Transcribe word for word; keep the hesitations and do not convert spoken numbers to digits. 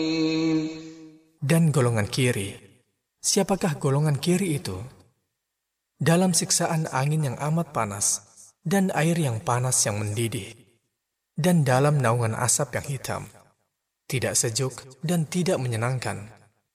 Dan golongan kiri. Siapakah golongan kiri itu? Dalam siksaan angin yang amat panas dan air yang panas yang mendidih, dan dalam naungan asap yang hitam, tidak sejuk dan tidak menyenangkan.